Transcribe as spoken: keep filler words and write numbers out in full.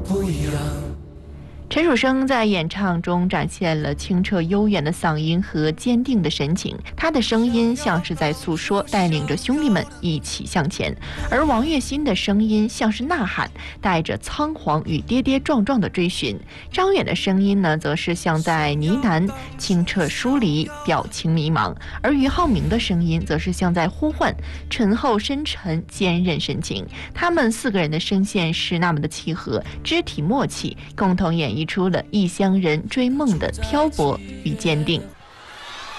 不一样。 陈楚生在演唱中展现了清澈悠远的嗓音和坚定的神情，他的声音像是在诉说，带领着兄弟们一起向前；而王栎鑫的声音像是呐喊，带着仓皇与跌跌撞撞的追寻。张远的声音呢，则是像在呢喃，清澈疏离，表情迷茫；而俞灏明的声音则是像在呼唤，醇厚深沉，坚韧深情。他们四个人的声线是那么的契合，肢体默契，共同演绎出了异乡人追梦的漂泊与坚定。